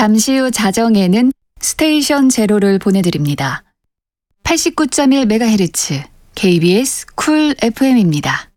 잠시 후 자정에는 스테이션 제로를 보내드립니다. 89.1MHz KBS 쿨 FM입니다.